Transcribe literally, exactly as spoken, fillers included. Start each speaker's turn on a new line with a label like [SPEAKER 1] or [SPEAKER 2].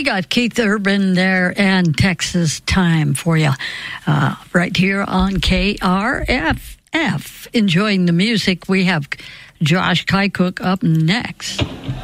[SPEAKER 1] got Keith Urban there and Texas Time for you uh, right here on K R F F. Enjoying the music. We have Josh Kycook up next.